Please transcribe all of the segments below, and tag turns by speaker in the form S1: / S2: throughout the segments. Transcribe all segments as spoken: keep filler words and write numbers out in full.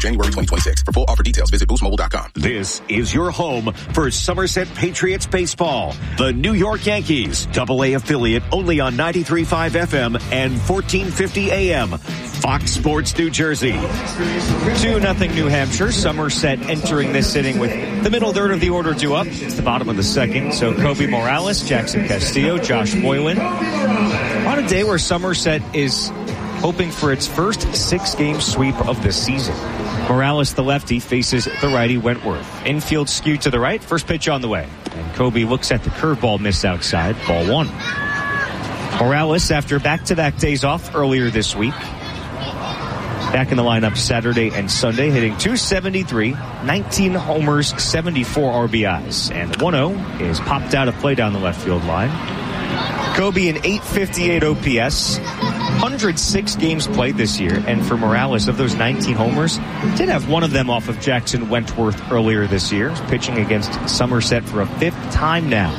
S1: January twenty twenty-six. For full offer details, visit boost mobile dot com.
S2: This is your home for Somerset Patriots baseball. The New York Yankees, double A affiliate, only on ninety-three point five F M and fourteen fifty A M. Fox Sports New Jersey.
S3: two nothing New Hampshire. Somerset entering this inning with the middle third of the order due up. It's the bottom of the second. So Kobe Morales, Jackson Castillo, Josh Moylan. On a day where Somerset is hoping for its first six-game sweep of the season. Morales, the lefty, faces the righty Wentworth. Infield skewed to the right. First pitch on the way. And Kobe looks at the curveball miss outside. Ball one. Morales, after back-to-back days off earlier this week, back in the lineup Saturday and Sunday, hitting two seventy-three, nineteen homers, seventy-four R B Is. And the one oh is popped out of play down the left field line. Kobe an eight fifty-eight O P S, one hundred six games played this year. And for Morales, of those nineteen homers, did have one of them off of Jackson Wentworth earlier this year. He's pitching against Somerset for a fifth time now.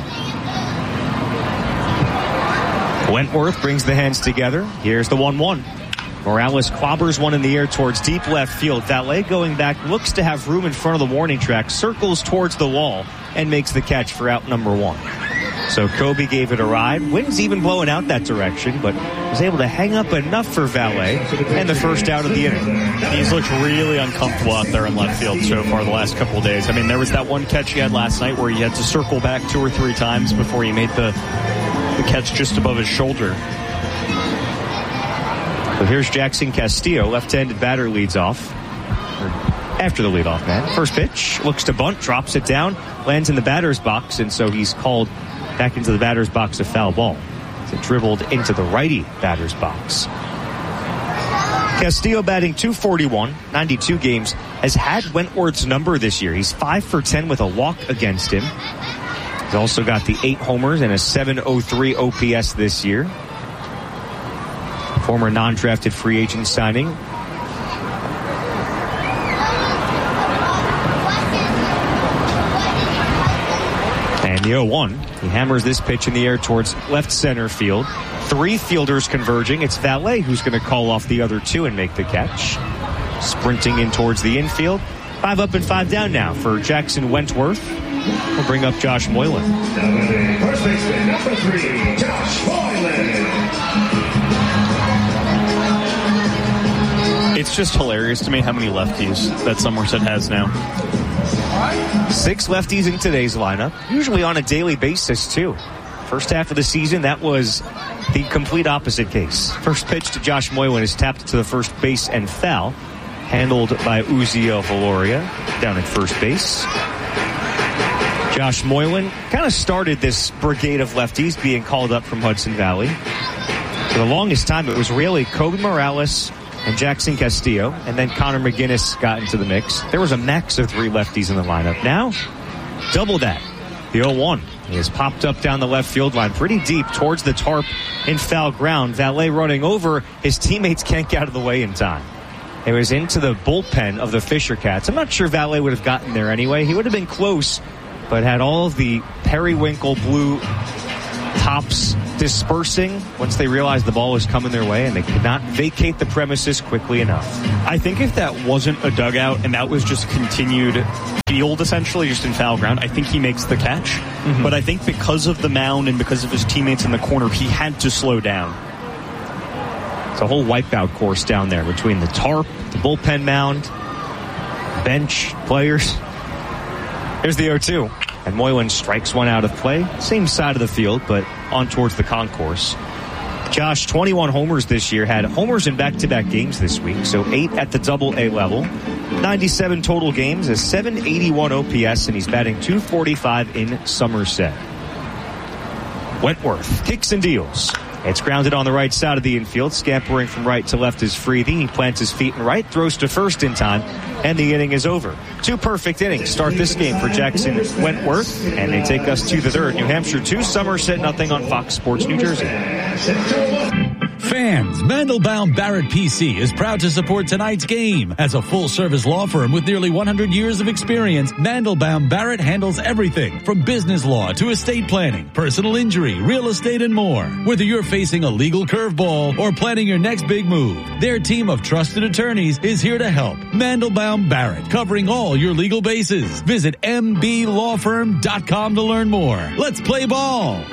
S3: Wentworth brings the hands together. Here's the one one. Morales clobbers one in the air towards deep left field. Valet going back, looks to have room in front of the warning track, circles towards the wall, and makes the catch for out number one. So Kobe gave it a ride. Wind's even blowing out that direction, but was able to hang up enough for Valet and the first out of the inning.
S4: He's looked really uncomfortable out there in left field so far the last couple of days. I mean, there was that one catch he had last night where he had to circle back two or three times before he made the, the catch just above his shoulder.
S3: So here's Jackson Castillo, left-handed batter, leads off. After the leadoff man. First pitch, looks to bunt, drops it down, lands in the batter's box, and so he's called back into the batter's box a foul ball. It dribbled into the righty batter's box. Castillo batting two forty-one, ninety-two games, has had Wentworth's number this year. He's five for ten with a walk against him. He's also got the eight homers and a seven oh three O P S this year. Former non-drafted free agent signing. And the oh one. He hammers this pitch in the air towards left center field. Three fielders converging. It's Valet who's going to call off the other two and make the catch. Sprinting in towards the infield. Five up and five down now for Jackson Wentworth. We'll bring up Josh Moylan.
S5: First baseman, number three, Josh Moylan.
S4: It's just hilarious to me how many lefties that Somerset has now.
S3: Six lefties in today's lineup, usually on a daily basis too. First half of the season, that was the complete opposite case. First pitch to Josh Moylan is tapped to the first base and foul, handled by Uziel Valoria down at first base. Josh Moylan kind of started this brigade of lefties being called up from Hudson Valley. For the longest time, it was really Kobe Morales and Jackson Castillo, and then Connor McGinnis got into the mix. There was a max of three lefties in the lineup. Now, double that. The oh one. He has popped up down the left field line pretty deep towards the tarp in foul ground. Valet running over. His teammates can't get out of the way in time. It was into the bullpen of the Fisher Cats. I'm not sure Valet would have gotten there anyway. He would have been close, but had all of the periwinkle blue tops dispersing once they realized the ball was coming their way, and they could not vacate the premises quickly enough.
S4: I think if that wasn't a dugout and that was just continued field, essentially, just in foul ground, I think he makes the catch. Mm-hmm. But I think because of the mound and because of his teammates in the corner, he had to slow down.
S3: It's a whole wipeout course down there between the tarp, the bullpen mound, bench, players. Here's the oh two. And Moylan strikes one out of play. Same side of the field, but on towards the concourse. Josh, twenty-one homers this year. Had homers in back-to-back games this week, so eight at the double A level. ninety-seven total games, a seven eighty-one O P S, and he's batting two forty-five in Somerset. Wentworth kicks and deals. It's grounded on the right side of the infield. Scampering from right to left is Freethy. He plants his feet in right, throws to first in time, and the inning is over. Two perfect innings start this game for Jackson Wentworth, and they take us to the third. New Hampshire two, Somerset nothing on Fox Sports New Jersey.
S6: Fans, Mandelbaum Barrett P C is proud to support tonight's game. As a full-service law firm with nearly one hundred years of experience, Mandelbaum Barrett handles everything from business law to estate planning, personal injury, real estate, and more. Whether you're facing a legal curveball or planning your next big move, their team of trusted attorneys is here to help. Mandelbaum Barrett, covering all your legal bases. Visit m b law firm dot com to learn more. Let's play ball.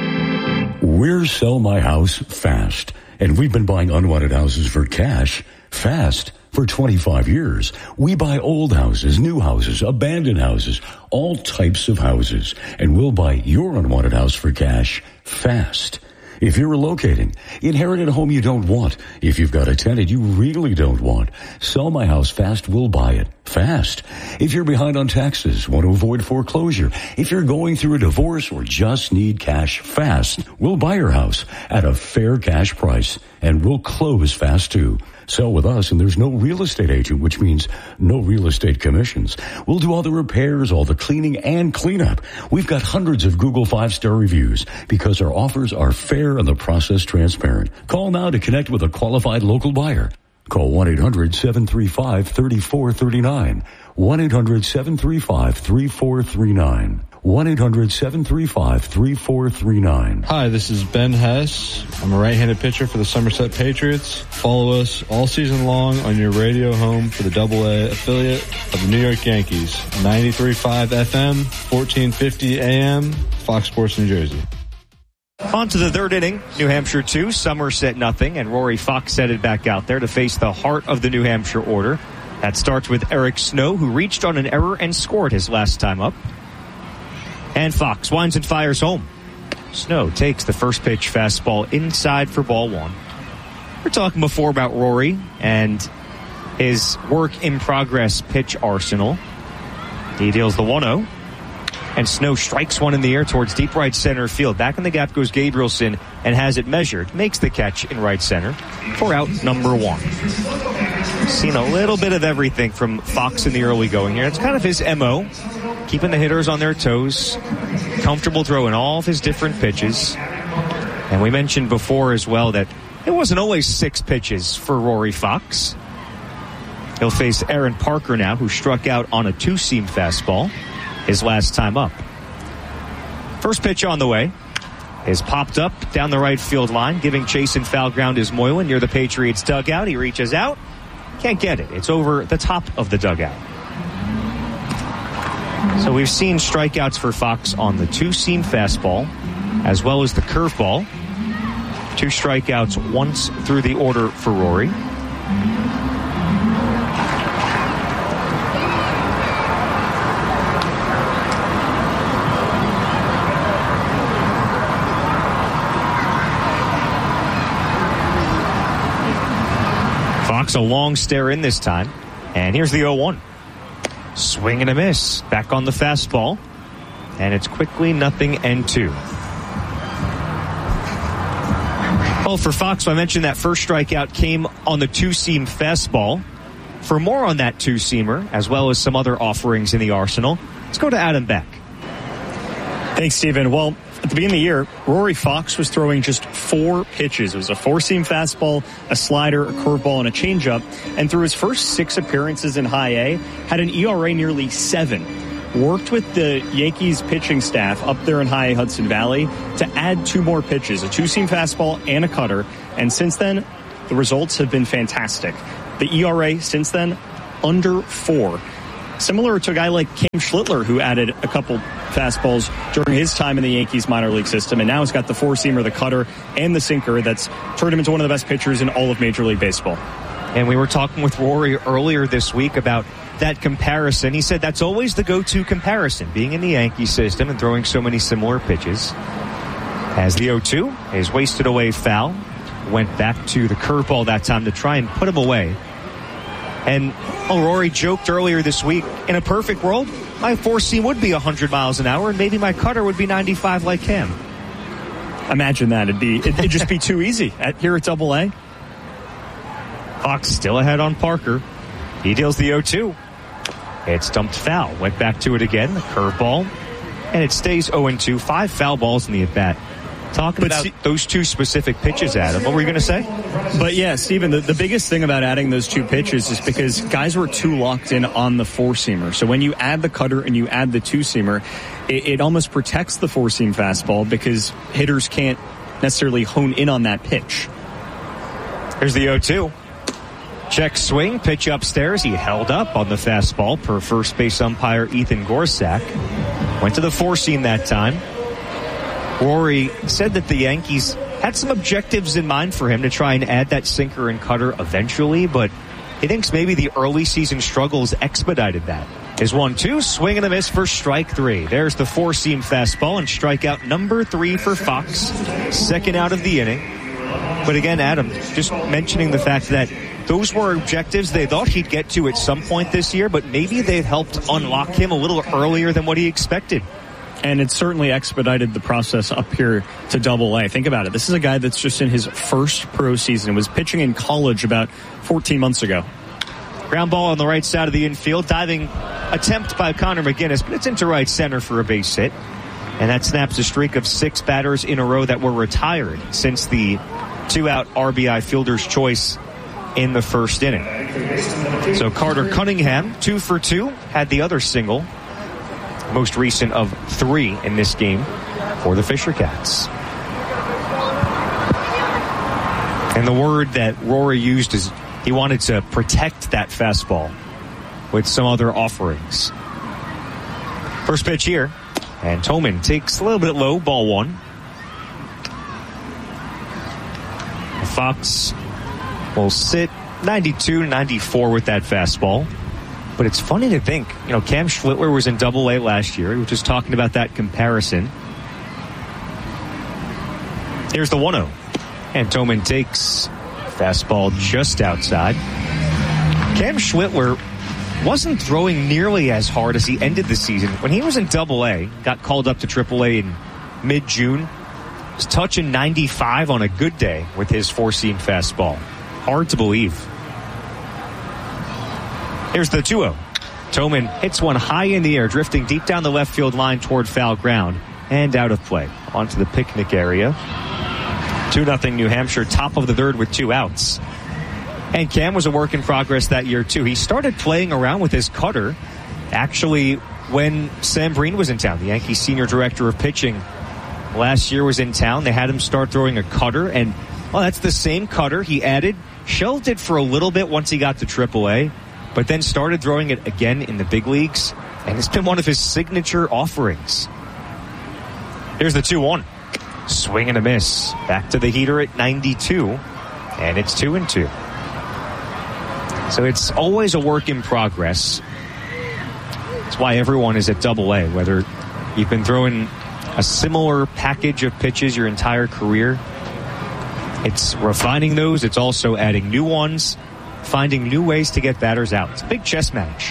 S7: We're Sell My House Fast, and we've been buying unwanted houses for cash fast for twenty-five years. We buy old houses, new houses, abandoned houses, all types of houses, and we'll buy your unwanted house for cash fast. If you're relocating, inherit a home you don't want. If you've got a tenant you really don't want, Sell My House Fast will buy it fast. If you're behind on taxes, want to avoid foreclosure, if you're going through a divorce or just need cash fast, we'll buy your house at a fair cash price and we'll close fast too. Sell with us and there's no real estate agent, which means no real estate commissions. We'll do all the repairs, all the cleaning and cleanup. We've got hundreds of Google five-star reviews because our offers are fair and the process transparent. Call now to connect with a qualified local buyer. Call one eight hundred seven three five three four three nine. one eight hundred seven three five three four three nine. one eight hundred seven three five three four three nine.
S8: Hi, this is Ben Hess. I'm a right-handed pitcher for the Somerset Patriots. Follow us all season long on your radio home for the double A affiliate of the New York Yankees. ninety-three point five F M, fourteen fifty A M, Fox Sports New Jersey.
S3: On to the third inning. New Hampshire two, Somerset nothing, and Rory Fox headed back out there to face the heart of the New Hampshire order. That starts with Eric Snow, who reached on an error and scored his last time up. And Fox winds and fires home. Snow takes the first pitch fastball inside for ball one. We're talking before about Rory and his work in progress pitch arsenal. He deals the one oh. And Snow strikes one in the air towards deep right center field. Back in the gap goes Gabrielson and has it measured. Makes the catch in right center for out number one. Seen a little bit of everything from Fox in the early going here. It's kind of his M O. Keeping the hitters on their toes. Comfortable throwing all of his different pitches. And we mentioned before as well that it wasn't always six pitches for Rory Fox. He'll face Aaron Parker now, who struck out on a two-seam fastball his last time up. First pitch on the way is popped up down the right field line, giving chase and foul ground is Moylan near the Patriots dugout. He reaches out. Can't get it. It's over the top of the dugout. So we've seen strikeouts for Fox on the two-seam fastball as well as the curveball. Two strikeouts once through the order for Rory. Fox a long stare in this time. And here's the oh one. Swing and a miss. Back on the fastball. And it's quickly nothing and two. Well, for Fox, I mentioned that first strikeout came on the two-seam fastball. For more on that two-seamer, as well as some other offerings in the arsenal, let's go to Adam Beck.
S4: Thanks, Stephen. Well, at the beginning of the year, Rory Fox was throwing just four pitches. It was a four-seam fastball, a slider, a curveball, and a changeup. And through his first six appearances in high A, had an E R A nearly seven. Worked with the Yankees pitching staff up there in high A Hudson Valley to add two more pitches, a two-seam fastball and a cutter. And since then, the results have been fantastic. The E R A since then, under four. Similar to a guy like Cam Schlittler, who added a couple fastballs during his time in the Yankees minor league system, and now he's got the four-seamer, the cutter, and the sinker that's turned him into one of the best pitchers in all of Major League Baseball.
S3: And we were talking with Rory earlier this week about that comparison. He said that's always the go-to comparison, being in the Yankee system and throwing so many similar pitches. As the oh two is wasted away foul, went back to the curveball that time to try and put him away. And oh, Rory joked earlier this week, in a perfect world, my four-seam would be one hundred miles an hour, and maybe my cutter would be ninety-five like him.
S4: Imagine that. It'd be it'd just be too easy at, here at Double A.
S3: Fox still ahead on Parker. He deals the oh two. It's dumped foul. Went back to it again. The curveball. And it stays oh and two. Five foul balls in the at-bat Talking
S4: But
S3: about
S4: see-
S3: those two specific pitches, Adam. What were you going to say?
S4: But yeah, Steven, the, the biggest thing about adding those two pitches is because guys were too locked in on the four-seamer. So when you add the cutter and you add the two-seamer, it, it almost protects the four-seam fastball because hitters can't necessarily hone in on that pitch.
S3: Here's the oh two. Check swing, pitch upstairs. He held up on the fastball per first base umpire Ethan Gorsak. Went to the four-seam that time. Rory said that the Yankees had some objectives in mind for him to try and add that sinker and cutter eventually, but he thinks maybe the early season struggles expedited that. His one two, swing and a miss for strike three. There's the four-seam fastball and strikeout number three for Fox. Second out of the inning. But again, Adam, just mentioning the fact that those were objectives they thought he'd get to at some point this year, but maybe they've helped unlock him a little earlier than what he expected.
S4: And it certainly expedited the process up here to Double A. Think about it. This is a guy that's just in his first pro season. Was pitching in college about fourteen months ago.
S3: Ground ball on the right side of the infield. Diving attempt by Connor McGinnis, but it's into right center for a base hit. And that snaps a streak of six batters in a row that were retired since the two-out R B I fielder's choice in the first inning. So Carter Cunningham, two for two, had the other single. Most recent of three in this game for the Fisher Cats. And the word that Rory used is he wanted to protect that fastball with some other offerings. First pitch here, and Toman takes a little bit low, ball one. Fox will sit ninety-two ninety-four with that fastball. But it's funny to think, you know, Cam Schlittler was in Double A last year. We were just talking about that comparison. Here's the one oh. And Toman takes fastball just outside. Cam Schlittler wasn't throwing nearly as hard as he ended the season. When he was in Double A, got called up to Triple A in mid-June, was touching ninety-five on a good day with his four-seam fastball. Hard to believe. Here's the two oh. Toman hits one high in the air, drifting deep down the left field line toward foul ground and out of play onto the picnic area. two nothing New Hampshire, top of the third with two outs. And Cam was a work in progress that year, too. He started playing around with his cutter, actually, when Sam Breen was in town. The Yankees senior director of pitching last year was in town. They had him start throwing a cutter, and, well, that's the same cutter he added. Shelved it for a little bit once he got to Triple A. But then started throwing it again in the big leagues, and it's been one of his signature offerings. Here's the two one. Swing and a miss. Back to the heater at ninety-two, and it's two and two. So it's always a work in progress. That's why everyone is at Double A, whether you've been throwing a similar package of pitches your entire career. It's refining those. It's also adding new ones. Finding new ways to get batters out. It's a big chess match.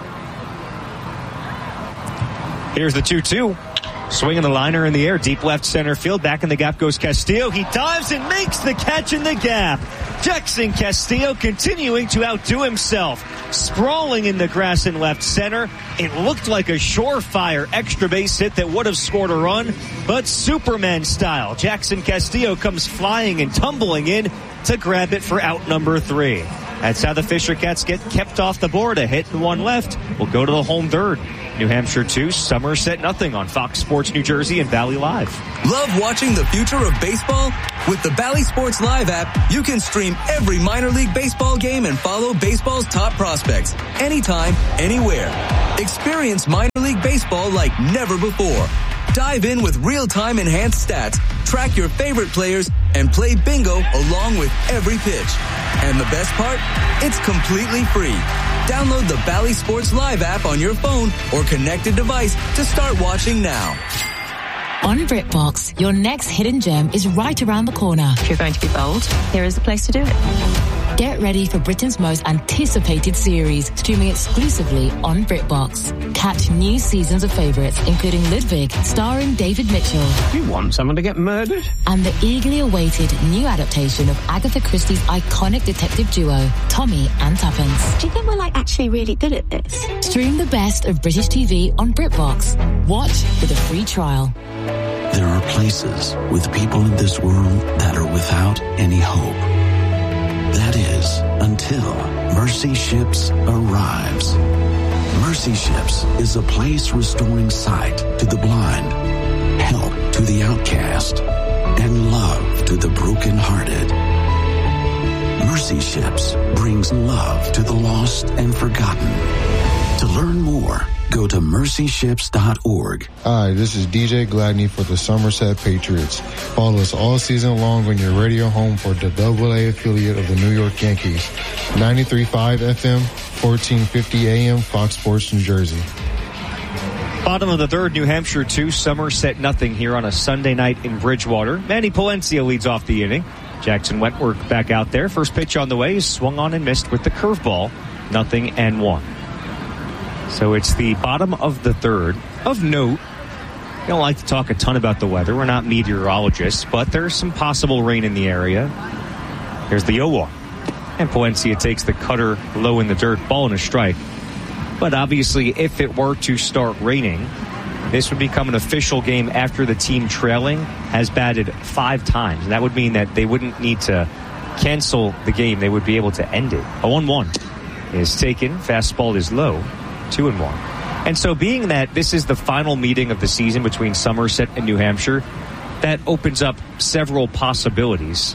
S3: Here's the two two. Swinging the liner in the air. Deep left center field. Back in the gap goes Castillo. He dives and makes the catch in the gap. Jackson Castillo continuing to outdo himself. Sprawling in the grass in left center. It looked like a surefire extra base hit that would have scored a run. But Superman style. Jackson Castillo comes flying and tumbling in to grab it for out number three. That's how the Fisher Cats get kept off the board. A hit and one left will go to the home third. New Hampshire two, Somerset nothing on Fox Sports New Jersey and Valley Live.
S9: Love watching the future of baseball? With the Valley Sports Live app, you can stream every minor league baseball game and follow baseball's top prospects anytime, anywhere. Experience minor league baseball like never before. Dive in with real-time enhanced stats, track your favorite players, and play bingo along with every pitch. And the best part? It's completely free. Download the Valley Sports Live app on your phone or connected device to start watching now.
S10: On BritBox, your next hidden gem is right around the corner.
S11: If you're going to be bold, here is the place to do it.
S10: Get ready for Britain's most anticipated series, streaming exclusively on BritBox. Catch new seasons of favourites, including Ludwig, starring David Mitchell.
S12: You want someone to get murdered?
S10: And the eagerly awaited new adaptation of Agatha Christie's iconic detective duo, Tommy and Tuppence.
S11: Do you think we're like actually really good at this?
S10: Stream the best of British T V on BritBox. Watch with a free trial.
S13: There are places with people in this world that are without any hope. That is, until Mercy Ships arrives. Mercy Ships is a place restoring sight to the blind, help to the outcast, and love to the brokenhearted. Mercy Ships brings love to the lost and forgotten. To learn more, go to mercy ships dot org.
S14: Hi, this is D J Gladney for the Somerset Patriots. Follow us all season long on your radio home for the double A affiliate of the New York Yankees. ninety-three point five F M, fourteen fifty A M, Fox Sports, New Jersey.
S3: Bottom of the third, New Hampshire two, Somerset nothing here on a Sunday night in Bridgewater. Manny Palencia leads off the inning. Jackson Wentworth back out there. First pitch on the way is swung on and missed with the curveball. Nothing and one. So it's the bottom of the third. Of note, we don't like to talk a ton about the weather. We're not meteorologists, but there's some possible rain in the area. Here's the oh one. And Palencia takes the cutter low in the dirt, ball and a strike. But obviously, if it were to start raining, this would become an official game after the team trailing has batted five times. And that would mean that they wouldn't need to cancel the game. They would be able to end it. A one one is taken. Fastball is low. Two and one. And so being that this is the final meeting of the season between Somerset and New Hampshire, that opens up several possibilities.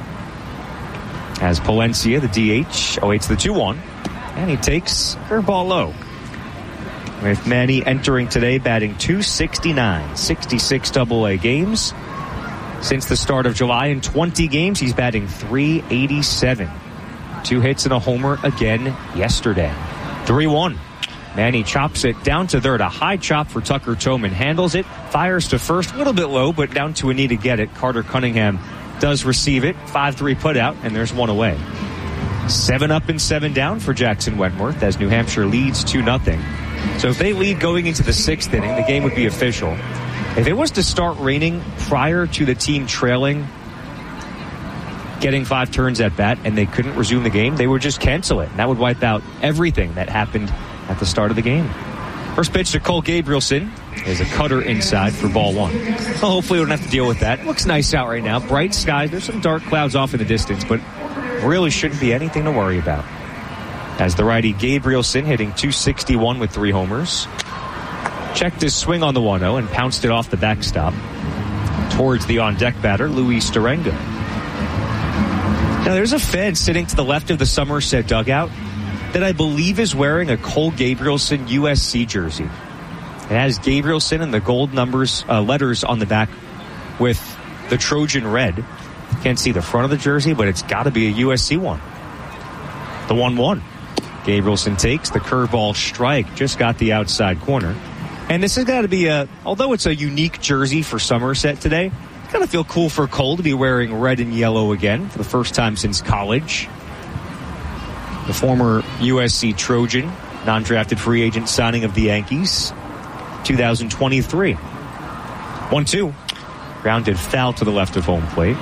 S3: As Palencia, the D H, awaits the two one. And he takes curveball low. With Manny entering today batting two sixty-nine, sixty-six double A games. Since the start of July in twenty games, he's batting three eighty-seven. Two hits and a homer again yesterday. three one. Manny chops it down to third. A high chop for Tucker Toman. Handles it. Fires to first. A little bit low, but down to a knee to get it. Carter Cunningham does receive it. five three put out, and there's one away. Seven up and seven down for Jackson Wentworth as New Hampshire leads two nothing. So if they lead going into the sixth inning, the game would be official. If it was to start raining prior to the team trailing, getting five turns at bat, and they couldn't resume the game, they would just cancel it. And that would wipe out everything that happened at the start of the game. First pitch to Cole Gabrielson is a cutter inside for ball one. Well, hopefully we don't have to deal with that. Looks nice out right now. Bright skies. There's some dark clouds off in the distance, but really shouldn't be anything to worry about. As the righty Gabrielson hitting two sixty-one with three homers. Checked his swing on the one oh and pounced it off the backstop towards the on-deck batter, Luis Durango. Now there's a fan sitting to the left of the Somerset dugout that I believe is wearing a Cole Gabrielson U S C jersey. It has Gabrielson and the gold numbers, uh, letters on the back with the Trojan red. Can't see the front of the jersey, but it's got to be a U S C one. The one one. Gabrielson takes the curveball strike, just got the outside corner. And this has got to be a, although it's a unique jersey for Somerset today, it's got to feel cool for Cole to be wearing red and yellow again for the first time since college. The former U S C Trojan, non-drafted free agent signing of the Yankees, two thousand twenty-three. one two. Grounded foul to the left of home plate.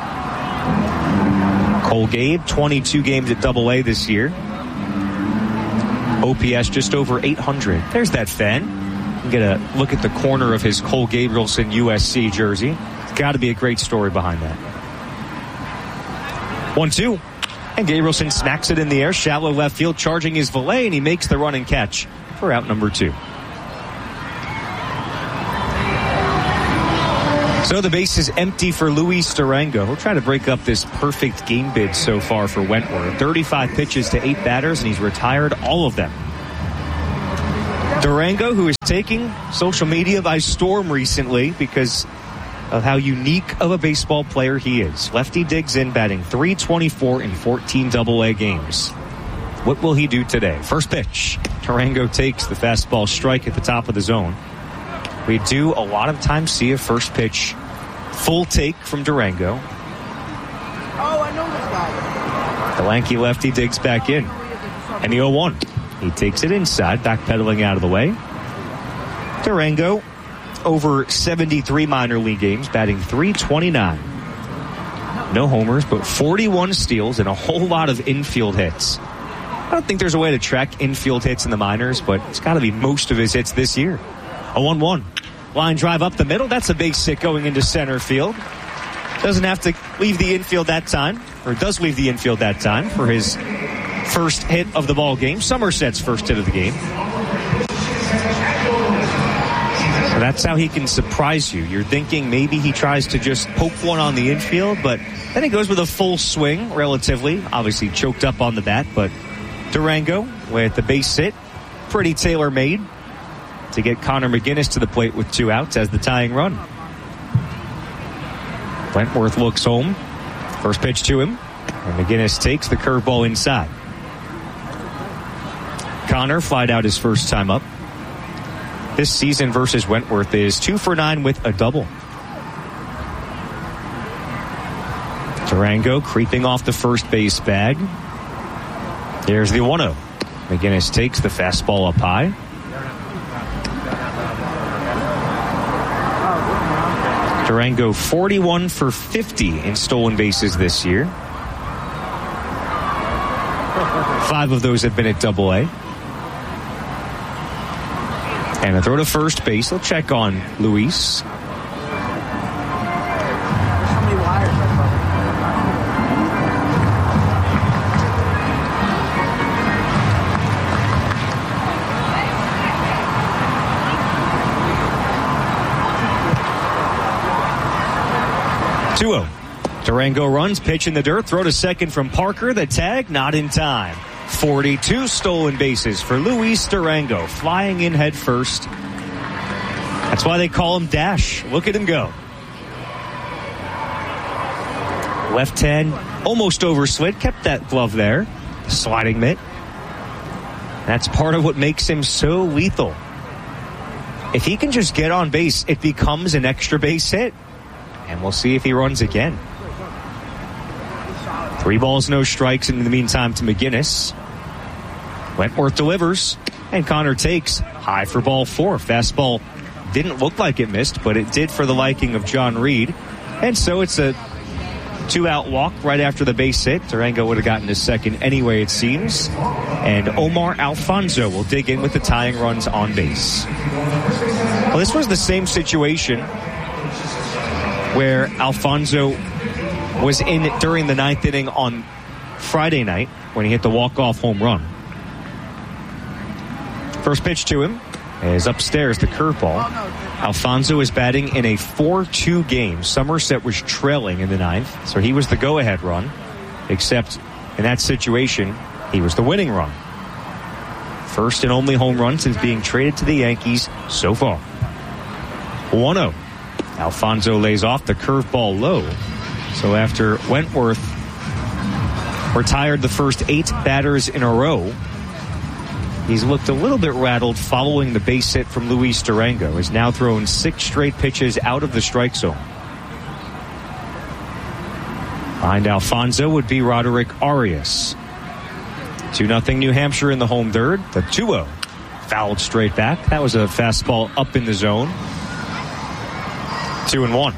S3: Cole Gabe, twenty-two games at double A this year. O P S just over eight hundred. There's that fan. You can get a look at the corner of his Cole Gabrielson U S C jersey. It's got to be a great story behind that. one two. And Gabrielson smacks it in the air. Shallow left field, charging his valet, and he makes the run and catch for out number two. So the base is empty for Luis Durango. He'll try to break up this perfect game bid so far for Wentworth. thirty-five pitches to eight batters, and he's retired all of them. Durango, who is taking social media by storm recently because of how unique of a baseball player he is. Lefty digs in, batting three twenty-four in fourteen double A games. What will he do today? First pitch. Durango takes the fastball strike at the top of the zone. We do a lot of times see a first pitch full take from Durango.
S15: Oh, I know this guy.
S3: The lanky lefty digs back in. And the oh one. He takes it inside, backpedaling out of the way. Durango, over seventy-three minor league games, batting three twenty-nine. No homers, but forty-one steals and a whole lot of infield hits. I don't think there's a way to track infield hits in the minors, but it's got to be most of his hits this year. A one one. Line drive up the middle. That's a base hit going into center field. Doesn't have to leave the infield that time, or does leave the infield that time for his first hit of the ball game. Somerset's first hit of the game. So that's how he can surprise you. You're thinking maybe he tries to just poke one on the infield, but then he goes with a full swing, relatively. Obviously choked up on the bat, but Durango with the base hit. Pretty tailor-made to get Connor McGinnis to the plate with two outs as the tying run. Wentworth looks home. First pitch to him. And McGinnis takes the curveball inside. Connor flied out his first time up. This season versus Wentworth is two for nine with a double. Durango creeping off the first base bag. There's the one oh. McGinnis takes the fastball up high. Durango forty-one for fifty in stolen bases this year. Five of those have been at Double A. And a throw to first base. He'll check on Luis. two oh. Durango runs, pitch in the dirt, throw to second from Parker. The tag, not in time. forty-two stolen bases for Luis Durango, flying in head first. That's why they call him Dash. Look at him go. Left hand almost overslid, kept that glove there. Sliding mitt. That's part of what makes him so lethal. If he can just get on base, it becomes an extra base hit. And we'll see if he runs again. Three balls, no strikes in the meantime to McGinnis. Wentworth delivers, and Connor takes. High for ball four. Fastball didn't look like it missed, but it did for the liking of John Reed. And so it's a two-out walk right after the base hit. Durango would have gotten his second anyway, it seems. And Omar Alfonso will dig in with the tying runs on base. Well, this was the same situation where Alfonso was in during the ninth inning on Friday night when he hit the walk-off home run. First pitch to him is upstairs, the curveball. Alfonso is batting in a four two game. Somerset was trailing in the ninth, so he was the go-ahead run, except in that situation, he was the winning run. First and only home run since being traded to the Yankees so far. one oh. Alfonso lays off the curveball low. So after Wentworth retired the first eight batters in a row, he's looked a little bit rattled following the base hit from Luis Durango. Has now thrown six straight pitches out of the strike zone. Behind Alfonso would be Roderick Arias. two nothing New Hampshire in the home third. The two oh fouled straight back. That was a fastball up in the zone. Two and one.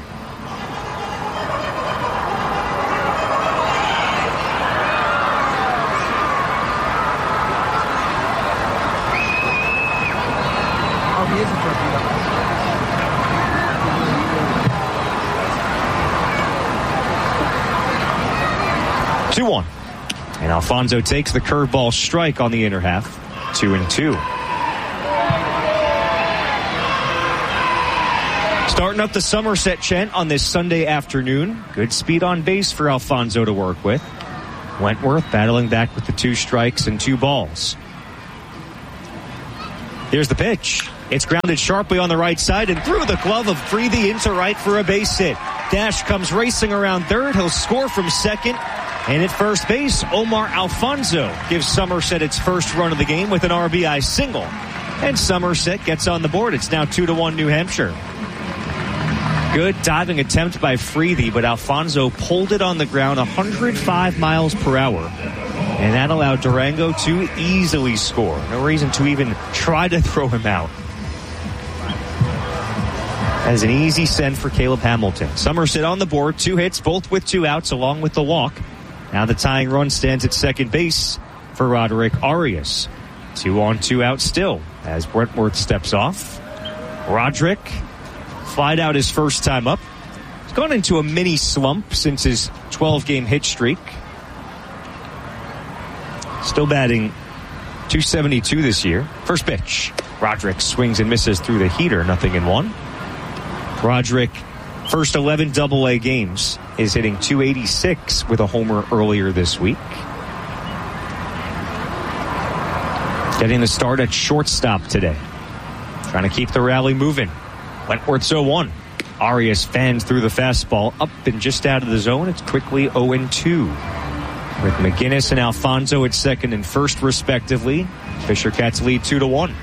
S3: two one. And Alfonso takes the curveball strike on the inner half. Two and two. Starting up the Somerset chant on this Sunday afternoon. Good speed on base for Alfonso to work with. Wentworth battling back with the two strikes and two balls. Here's the pitch. It's grounded sharply on the right side and through the glove of Freethy into right for a base hit. Dash comes racing around third. He'll score from second. And at first base, Omar Alfonso gives Somerset its first run of the game with an R B I single. And Somerset gets on the board. It's now two to one New Hampshire. Good diving attempt by Freethy, but Alfonso pulled it on the ground one hundred five miles per hour. And that allowed Durango to easily score. No reason to even try to throw him out. As an easy send for Caleb Hamilton. Somerset on the board, two hits, both with two outs along with the walk. Now the tying run stands at second base for Roderick Arias. Two on, two out still as Wentworth steps off. Roderick flied out his first time up. He's gone into a mini slump since his twelve-game hit streak. Still batting two seventy-two this year. First pitch. Roderick swings and misses through the heater. Nothing in one. Roderick, first eleven double A games, is hitting two eighty-six with a homer earlier this week. Getting the start at shortstop today. Trying to keep the rally moving. Wentworth's oh one. Arias fans through the fastball up and just out of the zone. It's quickly oh and two. With McGinnis and Alfonso at second and first, respectively. Fisher Cats lead two to one.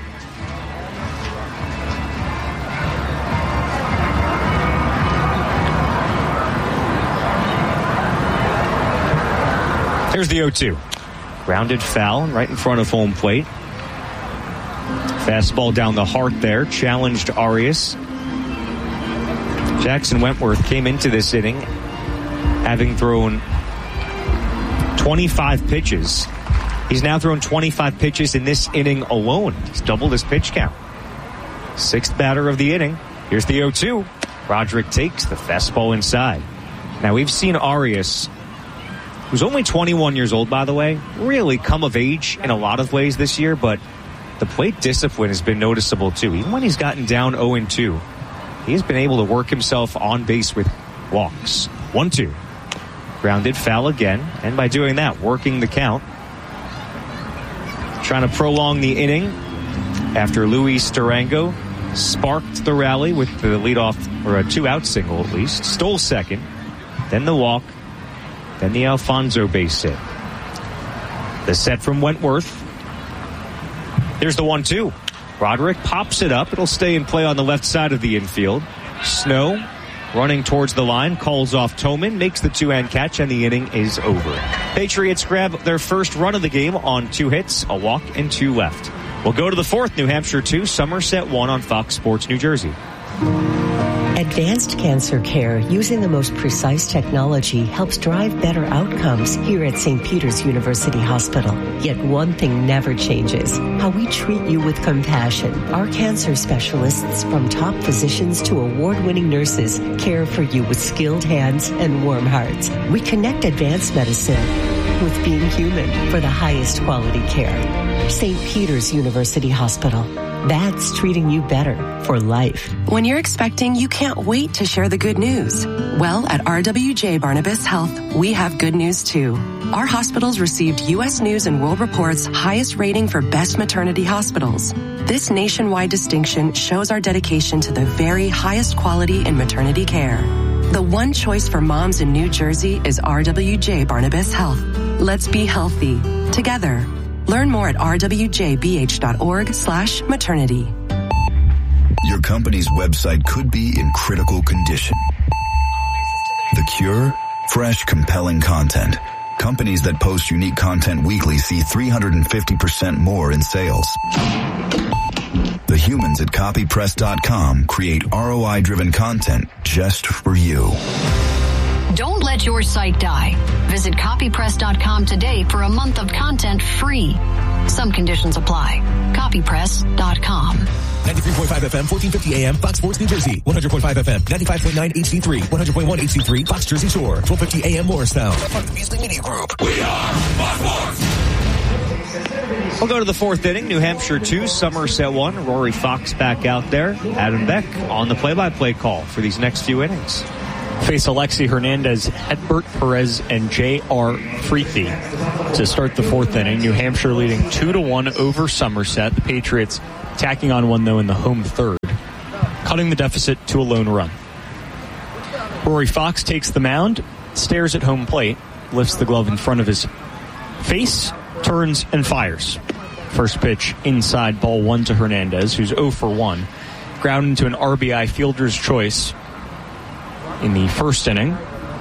S3: Here's the oh two. Grounded foul right in front of home plate. Fastball down the heart there. Challenged Arias. Jackson Wentworth came into this inning having thrown twenty-five pitches. He's now thrown twenty-five pitches in this inning alone. He's doubled his pitch count. Sixth batter of the inning. Here's the oh two. Roderick takes the fastball inside. Now we've seen Arias, who's only twenty-one years old, by the way, really come of age in a lot of ways this year, but the plate discipline has been noticeable too. Even when he's gotten down oh and two, he's been able to work himself on base with walks. one two. Grounded foul again, and by doing that, working the count. Trying to prolong the inning after Luis Durango sparked the rally with the leadoff, or a two-out single at least. Stole second, then the walk, then the Alfonso base hit. The set from Wentworth. Here's the one two. Roderick pops it up. It'll stay in play on the left side of the infield. Snow running towards the line, calls off Toman, makes the two-hand catch, and the inning is over. Patriots grab their first run of the game on two hits, a walk, and two left. We'll go to the fourth. New Hampshire two, Somerset one on Fox Sports New Jersey.
S16: Advanced cancer care using the most precise technology helps drive better outcomes here at Saint Peter's University Hospital. Yet one thing never changes: how we treat you with compassion. Our cancer specialists, from top physicians to award-winning nurses, care for you with skilled hands and warm hearts. We connect advanced medicine with being human for the highest quality care. Saint Peter's University Hospital. That's treating you better for life.
S17: When you're expecting, you can't wait to share the good news. Well, at R W J Barnabas Health, we have good news too. Our hospitals received U S News and World Report's highest rating for best maternity hospitals. This nationwide distinction shows our dedication to the very highest quality in maternity care. The one choice for moms in New Jersey is R W J Barnabas Health. Let's be healthy together. Learn more at rwjbh.org slash maternity.
S18: Your company's website could be in critical condition. The cure? Fresh, compelling content. Companies that post unique content weekly see three hundred fifty percent more in sales. The humans at copy press dot com create R O I-driven content just for you.
S19: Don't let your site die. Visit copy press dot com today for a month of content free. Some conditions apply. copy press dot com.
S20: ninety-three point five F M, fourteen fifty A M, Fox Sports New Jersey. one hundred point five F M, ninety-five point nine H D three, one hundred point one H D three, Fox Jersey Shore. twelve fifty A M Morristown. Part of the Beasley Media Group. We are Fox Sports.
S3: We'll go to the fourth inning. New Hampshire two, Somerset one. Rory Fox back out there. Adam Beck on the play-by-play call for these next few innings.
S4: Face Alexi Hernandez, Hedbert Perez, and J R. Freethy to start the fourth inning. New Hampshire leading two to one over Somerset. The Patriots tacking on one, though, in the home third, cutting the deficit to a lone run. Rory Fox takes the mound, stares at home plate, lifts the glove in front of his face, turns, and fires. First pitch inside, ball one to Hernandez, who's oh for one. Ground into an R B I fielder's choice in the first inning.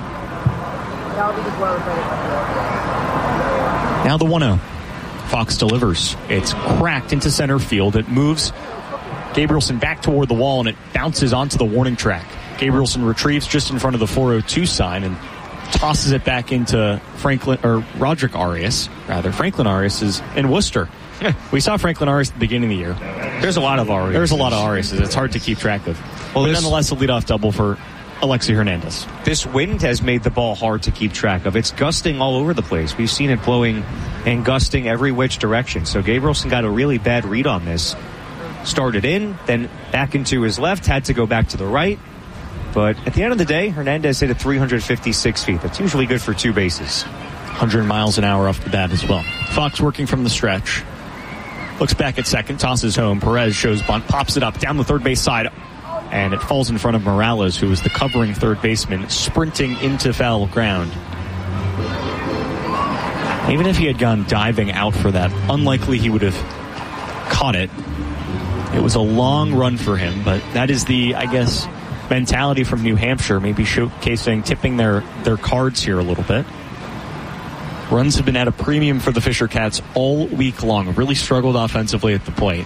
S4: Now the one oh. Fox delivers. It's cracked into center field. It moves Gabrielson back toward the wall, and it bounces onto the warning track. Gabrielson retrieves just in front of the four oh two sign and tosses it back into Franklin, or Roderick Arias, rather. Franklin Arias is in Worcester. We saw Franklin Arias at the beginning of the year.
S3: There's a lot of Arias.
S4: There's a lot of Arias. It's hard to keep track of.
S3: Well,
S4: but
S3: this,
S4: nonetheless, a leadoff double for Alexi Hernandez.
S3: This wind has made the ball hard to keep track of. It's gusting all over the place. We've seen it blowing and gusting every which direction. So Gabrielson got a really bad read on this. Started in, then back into his left, had to go back to the right. But at the end of the day, Hernandez hit at three hundred fifty-six feet. That's usually good for two bases.
S4: one hundred miles an hour off the bat as well. Fox working from the stretch. Looks back at second, tosses home. Perez shows bunt, pops it up down the third base side. And it falls in front of Morales, who is the covering third baseman, sprinting into foul ground. Even if he had gone diving out for that, unlikely he would have caught it. It was a long run for him, but that is the, I guess, mentality from New Hampshire, maybe showcasing, tipping their, their cards here a little bit. Runs have been at a premium for the Fisher Cats all week long. Really struggled offensively at the plate.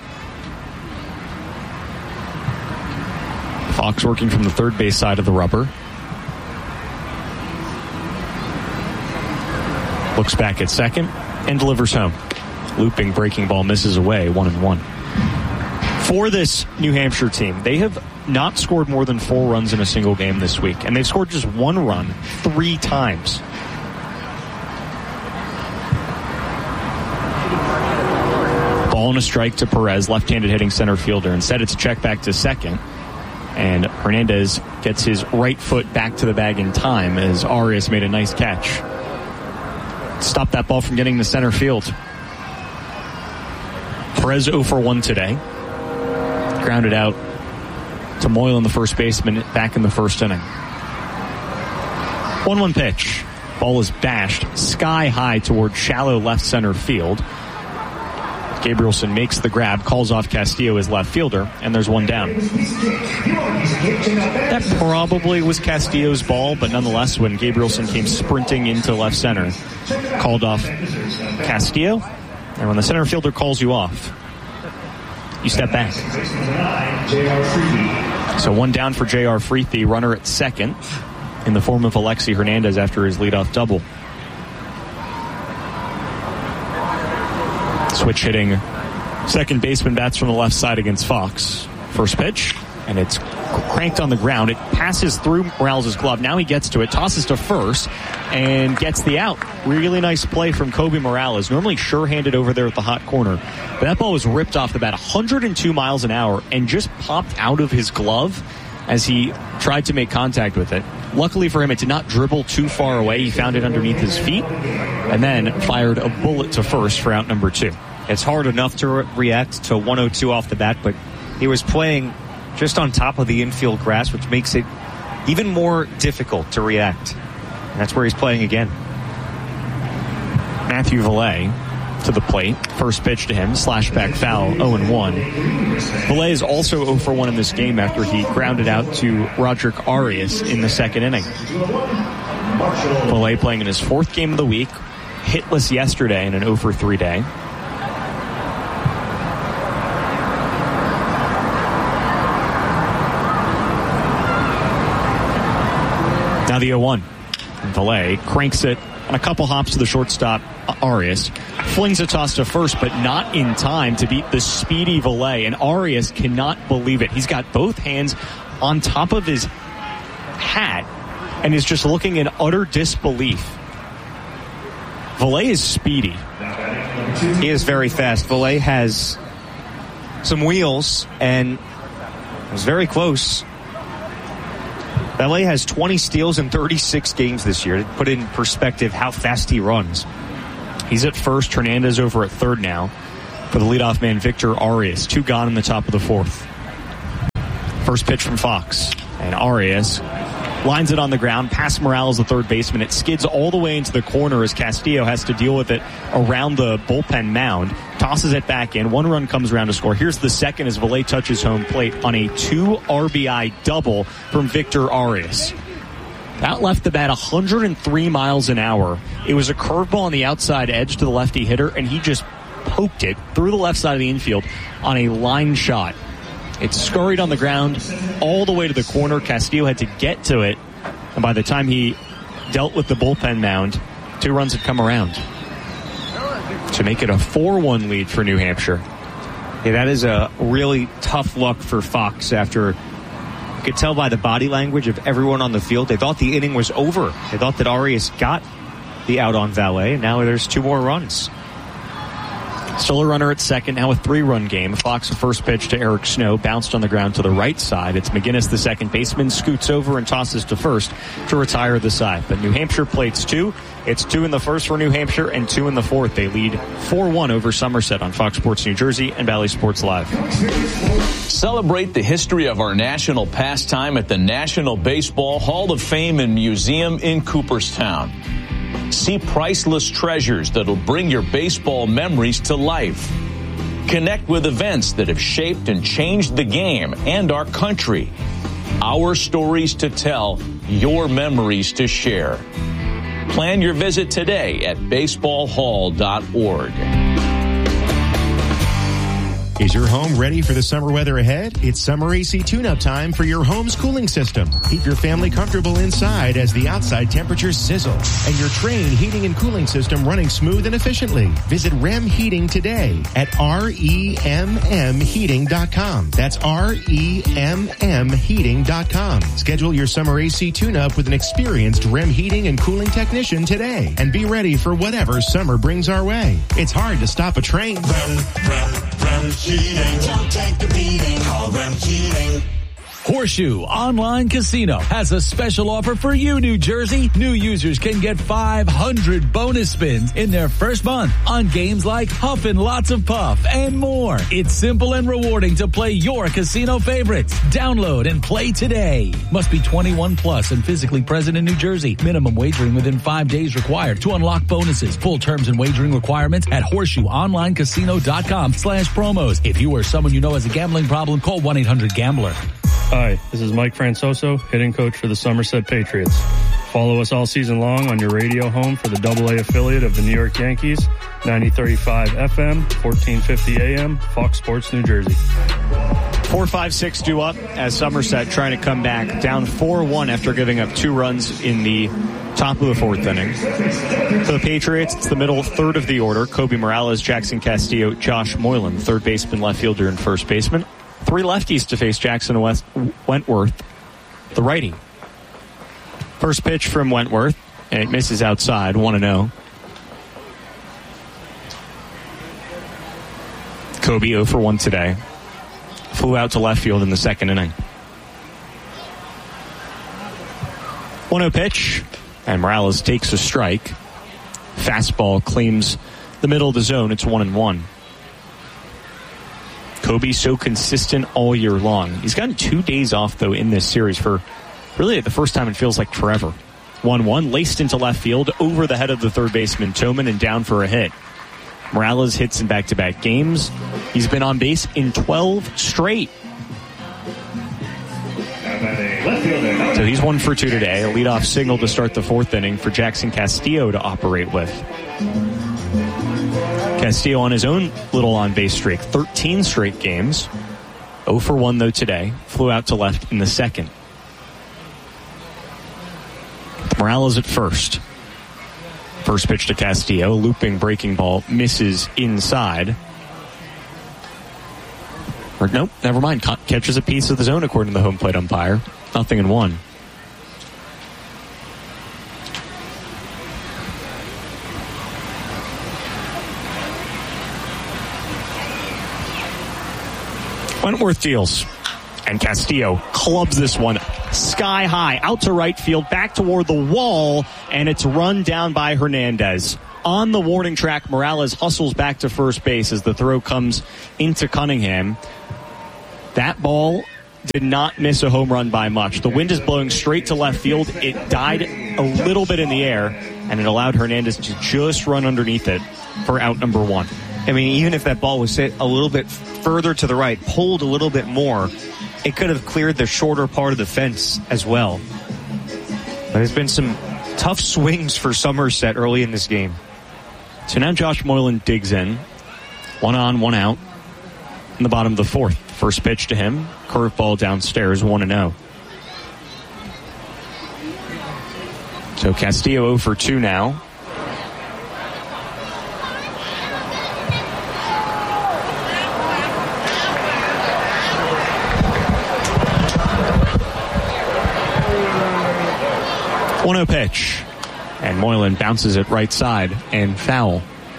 S4: Fox working from the third base side of the rubber. Looks back at second and delivers home. Looping breaking ball misses away, one and one. For this New Hampshire team, they have not scored more than four runs in a single game this week, and they've scored just one run three times. Ball and a strike to Perez, left-handed hitting center fielder. Instead, it's a check back to second. And Hernandez gets his right foot back to the bag in time as Arias made a nice catch. Stopped that ball from getting to center field. Perez oh for one today. Grounded out to Moylan, the first baseman, back in the first inning. one one pitch. Ball is bashed sky high toward shallow left center field. Gabrielson makes the grab, calls off Castillo as left fielder, and there's one down. That probably was Castillo's ball, but nonetheless, when Gabrielson came sprinting into left center, called off Castillo, and when the center fielder calls you off, you step back. So one down for J R. Freethy, runner at second, in the form of Alexi Hernandez after his leadoff double. Switch hitting second baseman bats from the left side against Fox. First pitch, and it's cranked on the ground. It passes through Morales' glove. Now he gets to it, tosses to first, and gets the out. Really nice play from Kobe Morales. Normally sure-handed over there at the hot corner. But that ball was ripped off the bat one hundred two miles an hour and just popped out of his glove as he tried to make contact with it. Luckily for him, it did not dribble too far away. He found it underneath his feet and then fired a bullet to first for out number two.
S3: It's hard enough to re- react to one oh two off the bat, but he was playing just on top of the infield grass, which makes it even more difficult to react. And that's where he's playing again.
S4: Matthew Valet to the plate. First pitch to him, slash back foul, oh and one. Valet is also oh for one in this game after he grounded out to Roderick Arias in the second inning. Valet playing in his fourth game of the week, hitless yesterday in an oh for three day. Now the oh one. Valet cranks it on a couple hops to the shortstop, Arias. Flings a toss to first, but not in time to beat the speedy Valet. And Arias cannot believe it. He's got both hands on top of his hat and is just looking in utter disbelief. Valet is speedy.
S3: He is very fast. Valet has some wheels and was very close. Valet has twenty steals in thirty-six games this year. To put in perspective how fast he runs.
S4: He's at first. Hernandez over at third now for the leadoff man, Victor Arias. Two gone in the top of the fourth. First pitch from Fox. And Arias lines it on the ground past Morales, the third baseman. It skids all the way into the corner as Castillo has to deal with it around the bullpen mound. Tosses it back in. One run comes around to score. Here's the second as Valet touches home plate on a two R B I double from Victor Arias. That left the bat one hundred three miles an hour. It was a curveball on the outside edge to the lefty hitter, and he just poked it through the left side of the infield on a line shot. It scurried on the ground all the way to the corner. Castillo had to get to it, and by the time he dealt with the bullpen mound, two runs had come around to make it a four one lead for New Hampshire.
S3: Yeah, that is a really tough look for Fox after you could tell by the body language of everyone on the field. They thought the inning was over. They thought that Arias got the out on valet, and now there's two more runs.
S4: Still a runner at second, now a three-run game. Fox, first pitch to Eric Snow, bounced on the ground to the right side. It's McGinnis, the second baseman, scoots over and tosses to first to retire the side. But New Hampshire plates two. It's two in the first for New Hampshire and two in the fourth. They lead four one over Somerset on Fox Sports New Jersey and Bally Sports Live.
S21: Celebrate the history of our national pastime at the National Baseball Hall of Fame and Museum in Cooperstown. See priceless treasures that'll bring your baseball memories to life. Connect with events that have shaped and changed the game and our country. Our stories to tell, your memories to share. Plan your visit today at baseball hall dot org.
S22: Is your home ready for the summer weather ahead? It's summer A C tune-up time for your home's cooling system. Keep your family comfortable inside as the outside temperatures sizzle and your Trane heating and cooling system running smooth and efficiently. Visit R E M Heating today at R E M M heating dot com. That's R E M M heating dot com. Schedule your summer A C tune-up with an experienced R E M heating and cooling technician today and be ready for whatever summer brings our way. It's hard to stop a train.
S5: Rem, rem, rem Heating. Don't take the beating. Call Rem Heating.
S6: Horseshoe Online Casino has a special offer for you, New Jersey. New users can get five hundred bonus spins in their first month on games like Huff and Lots of Puff and more. It's simple and rewarding to play your casino favorites. Download and play today. Must be twenty-one plus and physically present in New Jersey. Minimum wagering within five days required to unlock bonuses. Full terms and wagering requirements at horseshoe online casino dot com slash promos. If you or someone you know has a gambling problem, call one eight hundred gambler.
S8: Hi, this is Mike Francoso, hitting coach for the Somerset Patriots. Follow us all season long on your radio home for the double A affiliate of the New York Yankees, ninety-three point five F M, fourteen fifty A M, Fox Sports New Jersey.
S4: four five six due up as Somerset trying to come back down four one after giving up two runs in the top of the fourth inning. For the Patriots, it's the middle third of the order. Kobe Morales, Jackson Castillo, Josh Moylan, third baseman, left fielder, and first baseman. Three lefties to face Jackson West Wentworth, the righty. First pitch from Wentworth, and it misses outside, one and oh. Kobe oh for one today. Flew out to left field in the second inning. one oh pitch, and Morales takes a strike. Fastball claims the middle of the zone. It's one and one. Kobe so consistent all year long. He's gotten two days off, though, in this series for really the first time it feels like forever. one one, laced into left field, over the head of the third baseman, Toman, and down for a hit. Morales hits in back-to-back games. He's been on base in twelve straight. So he's one for two today. A leadoff single to start the fourth inning for Jackson Castillo to operate with. Castillo on his own little on-base streak, thirteen straight games. oh for one, though, today. Flew out to left in the second. Morales at first. First pitch to Castillo. Looping breaking ball misses inside. Or nope, never mind. Catches a piece of the zone according to the home plate umpire. Nothing in one. Wentworth deals, and Castillo clubs this one sky high, out to right field, back toward the wall, and it's run down by Hernandez. On the warning track, Morales hustles back to first base as the throw comes into Cunningham. That ball did not miss a home run by much. The wind is blowing straight to left field. It died a little bit in the air, and it allowed Hernandez to just run underneath it for out number one.
S3: I mean, even if that ball was hit a little bit further to the right, pulled a little bit more, it could have cleared the shorter part of the fence as well. But there's been some tough swings for Somerset early in this game.
S4: So now Josh Moylan digs in. One on, one out in the bottom of the fourth. First pitch to him. Curveball downstairs, one and oh. So Castillo oh for two now. one oh pitch. And Moylan bounces it right side and foul.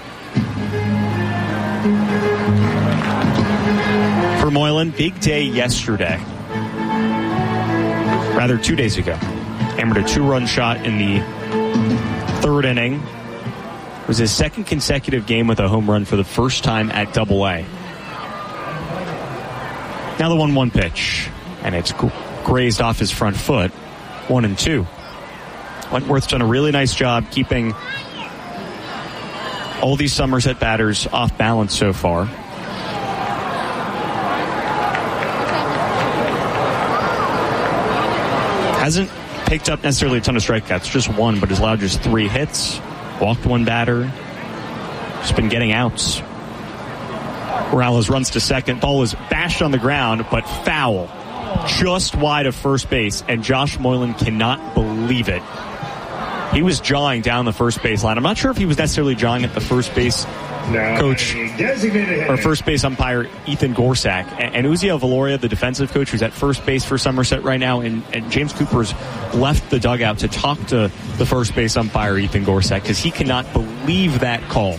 S4: For Moylan, big day yesterday. Rather, two days ago. Hammered a two-run shot in the third inning. It was his second consecutive game with a home run for the first time at Double A. Now the one one pitch. And it's grazed off his front foot. One and two. Wentworth's done a really nice job keeping all these Somerset batters off balance so far. Hasn't picked up necessarily a ton of strikeouts, just one, but has allowed just three hits. Walked one batter. Just been getting outs. Morales runs to second. Ball is bashed on the ground, but foul. Just wide of first base, and Josh Moylan cannot believe it. He was jawing down the first base line. I'm not sure if he was necessarily jawing at the first base coach or first base umpire Ethan Gorsak, and, and Uzziel Valoria, the defensive coach, who's at first base for Somerset right now, and, and James Cooper's left the dugout to talk to the first base umpire Ethan Gorsak because he cannot believe that call.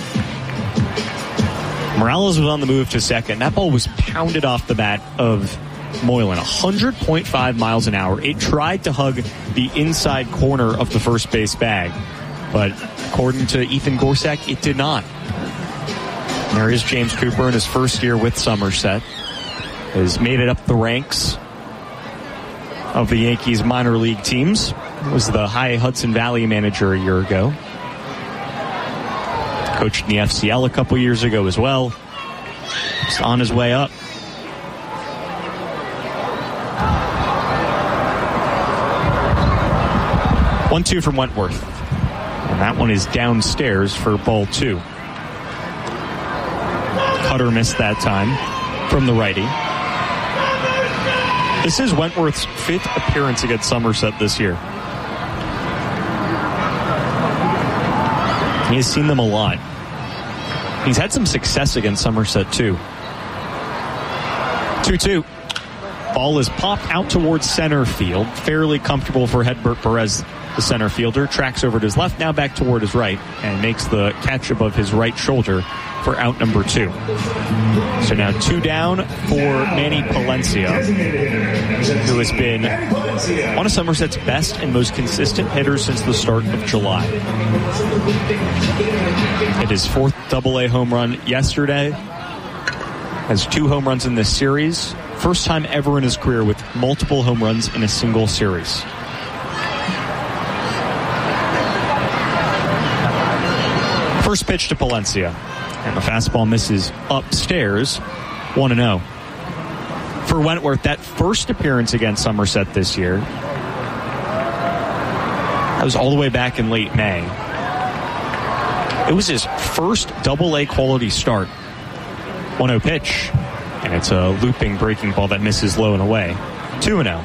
S4: Morales was on the move to second. That ball was pounded off the bat of Moylan, one hundred point five miles an hour. It tried to hug the inside corner of the first base bag, but according to Ethan Gorsak, it did not. And there is James Cooper in his first year with Somerset. Has made it up the ranks of the Yankees minor league teams. Was the High Hudson Valley manager a year ago. Coached in the F C L a couple years ago as well. Just on his way up. one two from Wentworth. And that one is downstairs for ball two. Cutter missed that time from the righty. This is Wentworth's fifth appearance against Somerset this year. He has seen them a lot. He's had some success against Somerset too. two two. Ball is popped out towards center field. Fairly comfortable for Hedbert Perez, the center fielder. Tracks over to his left, now back toward his right, and makes the catch above his right shoulder for out number two. So now two down for Manny Palencia, who has been one of Somerset's best and most consistent hitters since the start of July. Hit his fourth double A home run yesterday. Has two home runs in this series. First time ever in his career with multiple home runs in a single series. First pitch to Palencia. And the fastball misses upstairs. one and oh. For Wentworth, that first appearance against Somerset this year, that was all the way back in late May. It was his first double A quality start. one oh pitch. And it's a looping breaking ball that misses low and away. two and oh.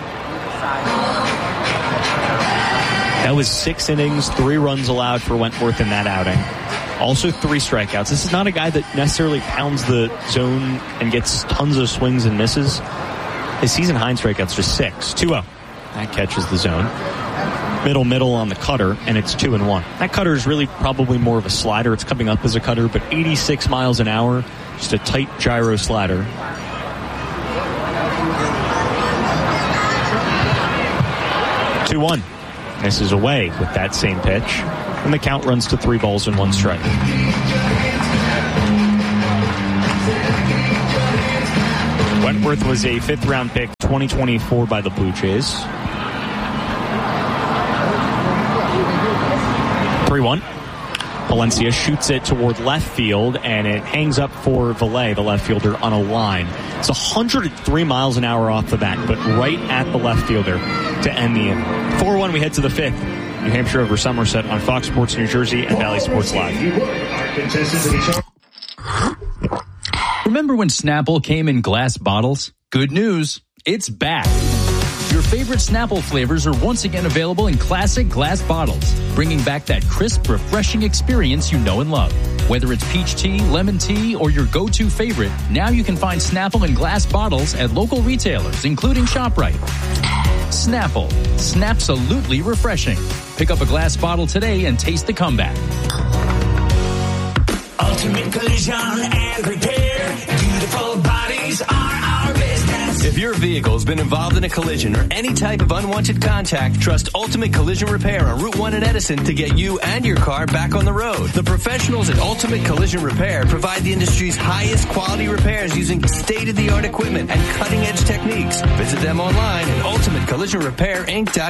S4: That was six innings, three runs allowed for Wentworth in that outing. Also three strikeouts. This is not a guy that necessarily pounds the zone and gets tons of swings and misses. His season high in strikeouts just six. two oh. That catches the zone. Middle, middle on the cutter, and it's two and one. That cutter is really probably more of a slider. It's coming up as a cutter, but eighty-six miles an hour. Just a tight gyro slider. two one. Misses away with that same pitch. And the count runs to three balls and one strike. Wentworth was a fifth round pick, twenty twenty-four by the Blue Jays. three one. Palencia shoots it toward left field, and it hangs up for Valet, the left fielder, on a line. It's one hundred three miles an hour off the bat, but right at the left fielder to end the inning. four one, we head to the fifth. New Hampshire over Somerset on Fox Sports New Jersey and Valley Sports Live.
S1: Remember when Snapple came in glass bottles? Good news, it's back. Your favorite Snapple flavors are once again available in classic glass bottles, bringing back that crisp, refreshing experience you know and love. Whether it's peach tea, lemon tea, or your go-to favorite, now you can find Snapple in glass bottles at local retailers, including ShopRite. Snapple. Snapsalutely refreshing. Pick up a glass bottle today and taste the comeback.
S2: Ultimate Collision and Repair. Beautiful bodies are our business.
S7: If your vehicle's been involved in a collision or any type of unwanted contact, trust Ultimate Collision Repair on Route one in Edison to get you and your car back on the road. The professionals at Ultimate Collision Repair provide the industry's highest quality repairs using state-of-the-art equipment and cutting-edge techniques. Visit them online at ultimate collision repair inc dot com.